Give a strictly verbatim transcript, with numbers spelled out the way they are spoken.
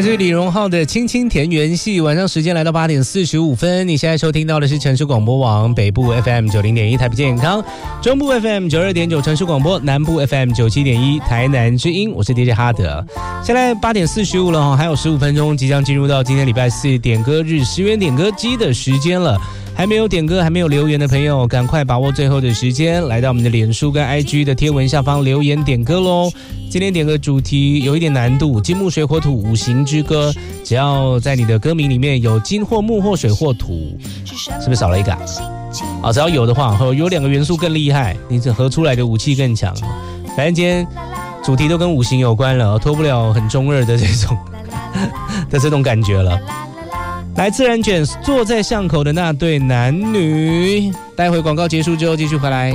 来自于李荣浩的《青青田园戏》。晚上时间来到八点四十五分，你现在收听到的是城市广播网北部 F M 九零点一台北健康，中部 F M 九二点九城市广播，南部 F M 九七点一台南之音。我是 D J 哈德。现在八点四十五了，还有十五分钟，即将进入到今天礼拜四点歌日十元点歌机的时间了。还没有点歌还没有留言的朋友，赶快把握最后的时间，来到我们的脸书跟 I G 的贴文下方留言点歌咯。今天点歌主题有一点难度，金木水火土五行之歌，只要在你的歌名里面有金或木或水或土，是不是少了一个啊？啊，只要有的话，有两个元素更厉害，你合出来的武器更强。反正今天主题都跟五行有关了，脱不了很中二的这种的这种感觉了。来，自然卷坐在巷口的那对男女，待会广告结束之后继续回来。